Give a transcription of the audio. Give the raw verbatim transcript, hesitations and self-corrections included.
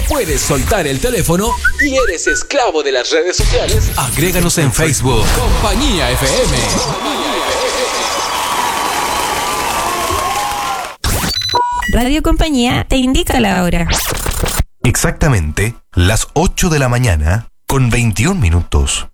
no puedes soltar el teléfono y eres esclavo de las redes sociales, agréganos en Facebook. Compañía F M. Radio Compañía te indica la hora. Exactamente las ocho de la mañana con veintiún minutos.